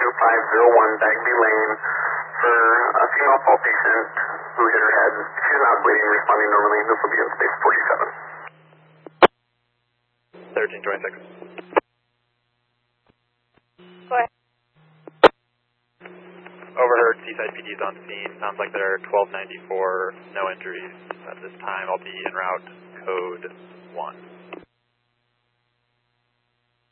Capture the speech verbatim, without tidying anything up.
two five zero one Bagby Lane for a female fall patient who hit her head. She's not bleeding, responding normally. This will be in space forty-seven. thirteen twenty-six. Go ahead. Overheard, Seaside P D is on scene. Sounds like they're twelve ninety-four, no injuries at this time. I'll be en route, code one.